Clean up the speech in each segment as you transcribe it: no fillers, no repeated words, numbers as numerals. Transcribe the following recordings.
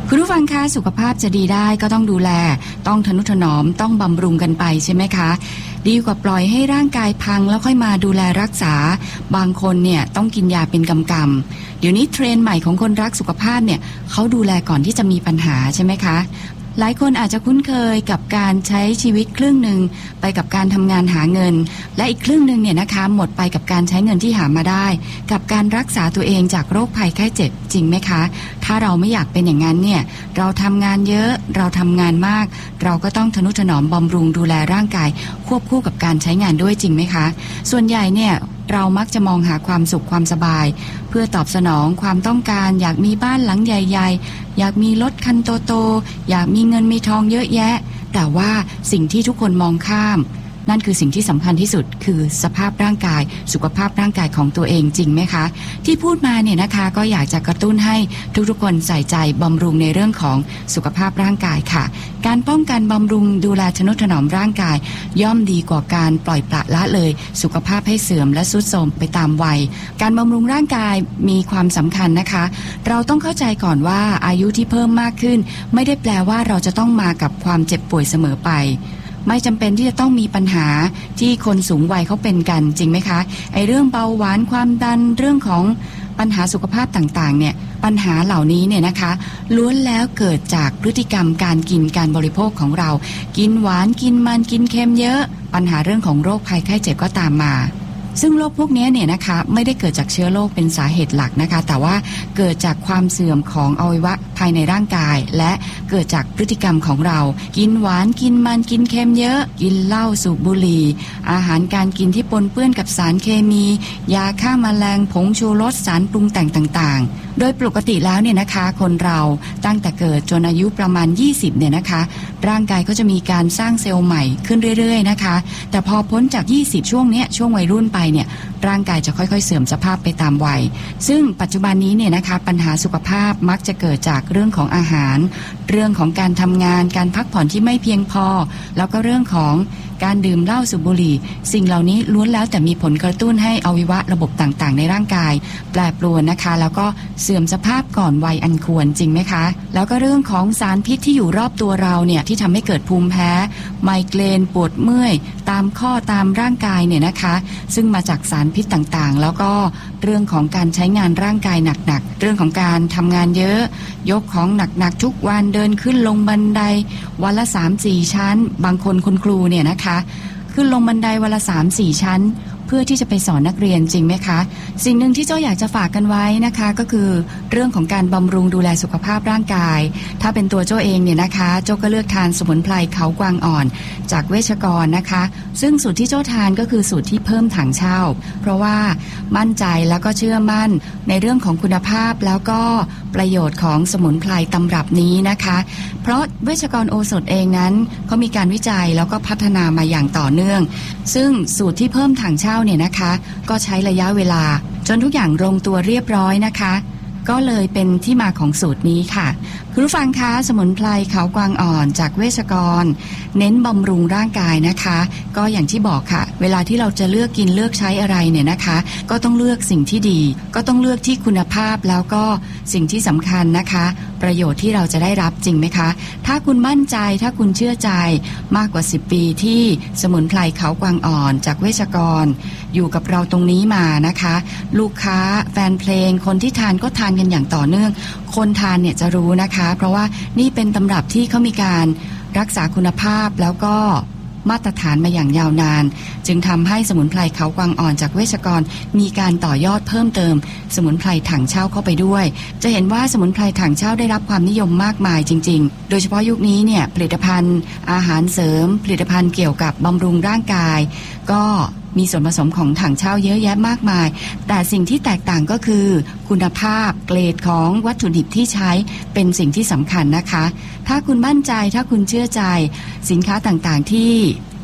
คุณผู้ฟังคะสุขภาพจะดีได้ก็ต้องดูแลต้องทนุถนอมต้องบำรุงกันไปใช่ไหมคะดีกว่าปล่อยให้ร่างกายพังแล้วค่อยมาดูแลรักษาบางคนเนี่ยต้องกินยาเป็นกำๆเดี๋ยวนี้เทรนด์ใหม่ของคนรักสุขภาพเนี่ยเขาดูแลก่อนที่จะมีปัญหาใช่ไหมคะหลายคนอาจจะคุ้นเคยกับการใช้ชีวิตครึ่งหนึ่งไปกับการทำงานหาเงินและอีกครึ่งหนึ่งเนี่ยนะคะหมดไปกับการใช้เงินที่หามาได้กับการรักษาตัวเองจากโรคภัยไข้เจ็บจริงไหมคะถ้าเราไม่อยากเป็นอย่างนั้นเนี่ยเราทำงานเยอะเราทำงานมากเราก็ต้องทนุถนอมบำรุงดูแลร่างกายควบคู่กับการใช้งานด้วยจริงไหมคะส่วนใหญ่เนี่ยเรามักจะมองหาความสุขความสบายเพื่อตอบสนองความต้องการอยากมีบ้านหลังใหญ่ๆอยากมีรถคันโตๆอยากมีเงินมีทองเยอะแยะแต่ว่าสิ่งที่ทุกคนมองข้ามนั่นคือสิ่งที่สำคัญที่สุดคือสภาพร่างกายสุขภาพร่างกายของตัวเองจริงไหมคะที่พูดมาเนี่ยนะคะก็อยากจะกระตุ้นให้ทุกๆคนใส่ใจบำรุงในเรื่องของสุขภาพร่างกายค่ะการป้องกันบำรุงดูแลทนุถนอมร่างกายย่อมดีกว่าการปล่อยปละละเลยสุขภาพให้เสื่อมและทรุดโทรมไปตามวัยการบำรุงร่างกายมีความสำคัญนะคะเราต้องเข้าใจก่อนว่าอายุที่เพิ่มมากขึ้นไม่ได้แปลว่าเราจะต้องมากับความเจ็บป่วยเสมอไปไม่จำเป็นที่จะต้องมีปัญหาที่คนสูงวัยเขาเป็นกันจริงไหมคะไอ้เรื่องเบาหวานความดันเรื่องของปัญหาสุขภาพต่างๆเนี่ยปัญหาเหล่านี้เนี่ยนะคะล้วนแล้วเกิดจากพฤติกรรมการกินการบริโภคของเรากินหวานกินมันกินเค็มเยอะปัญหาเรื่องของโรคภัยไข้เจ็บก็ตามมาซึ่งโรคพวกนี้เนี่ยนะคะไม่ได้เกิดจากเชื้อโรคเป็นสาเหตุหลักนะคะแต่ว่าเกิดจากความเสื่อมของอวัยวะภายในร่างกายและเกิดจากพฤติกรรมของเรากินหวานกินมันกินเค็มเยอะกินเหล้าสูบบุหรี่อาหารการกินที่ปนเปื้อนกับสารเคมียาฆ่าแมลงผงชูรสสารปรุงแต่งต่างๆโดยปกติแล้วเนี่ยนะคะคนเราตั้งแต่เกิดจนอายุประมาณ20เนี่ยนะคะร่างกายก็จะมีการสร้างเซลล์ใหม่ขึ้นเรื่อยๆนะคะแต่พอพ้นจาก20ช่วงวัยรุ่นไปเนี่ยร่างกายจะค่อยๆเสื่อมสภาพไปตามวัยซึ่งปัจจุบันนี้เนี่ยนะคะปัญหาสุขภาพมักจะเกิดจากเรื่องของอาหารเรื่องของการทำงานการพักผ่อนที่ไม่เพียงพอแล้วก็เรื่องของการดื่มเหล้าสูบบุหรี่สิ่งเหล่านี้ล้วนแล้วแต่มีผลกระตุ้นให้อวัยวะระบบต่างๆในร่างกายแปรปรวนนะคะแล้วก็เสื่อมสภาพก่อนวัยอันควรจริงไหมคะแล้วก็เรื่องของสารพิษที่อยู่รอบตัวเราเนี่ยที่ทำให้เกิดภูมิแพ้ไมเกรนปวดเมื่อยตามข้อตามร่างกายเนี่ยนะคะซึ่งมาจากสารพิษต่างๆแล้วก็เรื่องของการใช้งานร่างกายหนักๆเรื่องของการทำงานเยอะยกของหนักๆทุกวันเดินขึ้นลงบันไดวันละ 3-4 ชั้นบางคนคุณครูเนี่ยนะคะขึ้นลงบันไดวันละ 3-4 ชั้นเพื่อที่จะไปสอนนักเรียนจริงไหมคะสิ่งหนึ่งที่โจ้อยากจะฝากกันไว้นะคะก็คือเรื่องของการบำรุงดูแลสุขภาพร่างกายถ้าเป็นตัวโจ้เองเนี่ยนะคะโจ้ก็เลือกทานสมุนไพรเขากวางอ่อนจากเวชกรนะคะซึ่งสูตรที่โจ้ทานก็คือสูตรที่เพิ่มถังเช่าเพราะว่ามั่นใจแล้วก็เชื่อมั่นในเรื่องของคุณภาพแล้วก็ประโยชน์ของสมุนไพรตำรับนี้นะคะเพราะเวชกรโอสถเองนั้นเขามีการวิจัยแล้วก็พัฒนามาอย่างต่อเนื่องซึ่งสูตรที่เพิ่มถังเช่าเนี่ยนะคะก็ใช้ระยะเวลาจนทุกอย่างลงตัวเรียบร้อยนะคะก็เลยเป็นที่มาของสูตรนี้ค่ะคุณผู้ฟังคะสมุนไพรเขากวางอ่อนจากเวชกรเน้นบำรุงร่างกายนะคะก็อย่างที่บอกค่ะเวลาที่เราจะเลือกกินเลือกใช้อะไรเนี่ยนะคะก็ต้องเลือกสิ่งที่ดีก็ต้องเลือกที่คุณภาพแล้วก็สิ่งที่สำคัญนะคะประโยชน์ที่เราจะได้รับจริงไหมคะถ้าคุณมั่นใจถ้าคุณเชื่อใจมากกว่า10ปีที่สมุนไพรเขากวางอ่อนจากเวชกรอยู่กับเราตรงนี้มานะคะลูกค้าแฟนเพลงคนที่ทานก็ทานกันอย่างต่อเนื่องคนทานเนี่ยจะรู้นะคะเพราะว่านี่เป็นตำรับที่เขามีการรักษาคุณภาพแล้วก็มาตรฐานมาอย่างยาวนานจึงทำให้สมุนไพรเขากวางอ่อนจากเวชกรมีการต่อยอดเพิ่มเติมสมุนไพรถังเช่าเข้าไปด้วยจะเห็นว่าสมุนไพรถังเช่าได้รับความนิยมมากมายจริงๆโดยเฉพาะยุคนี้เนี่ยผลิตภัณฑ์อาหารเสริมผลิตภัณฑ์เกี่ยวกับบำรุงร่างกายก็มีส่วนผสมของถังเช่าเยอะแยะมากมายแต่สิ่งที่แตกต่างก็คือคุณภาพเกรดของวัตถุดิบที่ใช้เป็นสิ่งที่สำคัญนะคะถ้าคุณมั่นใจถ้าคุณเชื่อใจสินค้าต่างๆที่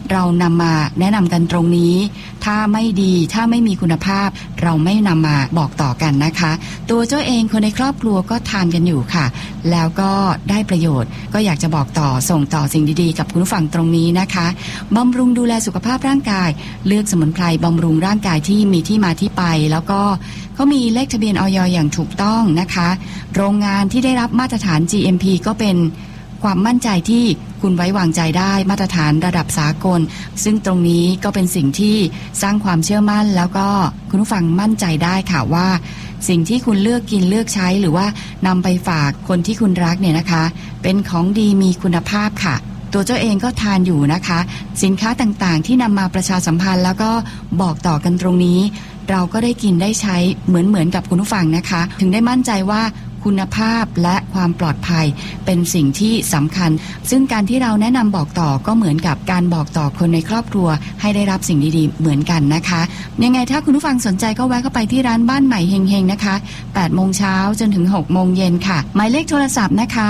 เรานำมาแนะนำกันตรงนี้ถ้าไม่ดีถ้าไม่มีคุณภาพเราไม่นำมาบอกต่อกันนะคะตัวเจ้าเองคนในครอบครัวก็ทานกันอยู่ค่ะแล้วก็ได้ประโยชน์ก็อยากจะบอกต่อส่งต่อสิ่งดีๆกับคุณผู้ฟังตรงนี้นะคะบำรุงดูแลสุขภาพร่างกายเลือกสมุนไพรบำรุงร่างกายที่มีที่มาที่ไปแล้วก็เขามีเลขทะเบียนอย.อย่างถูกต้องนะคะโรงงานที่ได้รับมาตรฐาน GMP ก็เป็นความมั่นใจที่คุณไว้วางใจได้มาตรฐานระดับสากลซึ่งตรงนี้ก็เป็นสิ่งที่สร้างความเชื่อมั่นแล้วก็คุณผู้ฟังมั่นใจได้ค่ะว่าสิ่งที่คุณเลือกกินเลือกใช้หรือว่านำไปฝากคนที่คุณรักเนี่ยนะคะเป็นของดีมีคุณภาพค่ะตัวเจ้าเองก็ทานอยู่นะคะสินค้าต่างๆที่นำมาประชาสัมพันธ์แล้วก็บอกต่อกันตรงนี้เราก็ได้กินได้ใช้เหมือนกับคุณผู้ฟังนะคะถึงได้มั่นใจว่าคุณภาพและความปลอดภัยเป็นสิ่งที่สำคัญซึ่งการที่เราแนะนำบอกต่อก็เหมือนกับการบอกต่อคนในครอบครัวให้ได้รับสิ่งดีๆเหมือนกันนะคะยังไงถ้าคุณผู้ฟังสนใจก็แวะเข้าไปที่ร้านบ้านใหม่เฮงๆนะคะ 8 โมงเช้าจนถึง 6 โมงเย็นค่ะหมายเลขโทรศัพท์นะคะ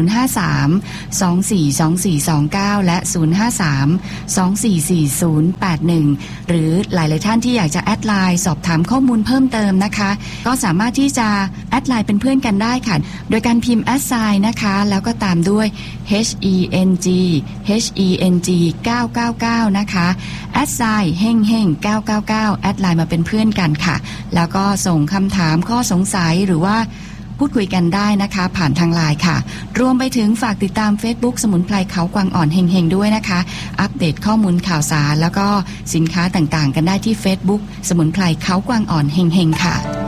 053-242429และ053-244081หรือหลายๆท่านที่อยากจะแอดไลน์สอบถามข้อมูลเพิ่มเติมนะคะก็สามารถที่จะแอดไลน์เป็นเพื่อนกันได้ค่ะโดยการพิมพ์ @ นะคะแล้วก็ตามด้วย HENG 999นะคะ@เฮง999แอดไลน์มาเป็นเพื่อนกันค่ะแล้วก็ส่งคำถามข้อสงสัยหรือว่าพูดคุยกันได้นะคะผ่านทางไลน์ค่ะรวมไปถึงฝากติดตาม Facebook สมุนไพรเขากวางอ่อนเฮงๆด้วยนะคะอัปเดตข้อมูลข่าวสารแล้วก็สินค้าต่างๆกันได้ที่ Facebook สมุนไพรเขากวางอ่อนเฮงๆค่ะ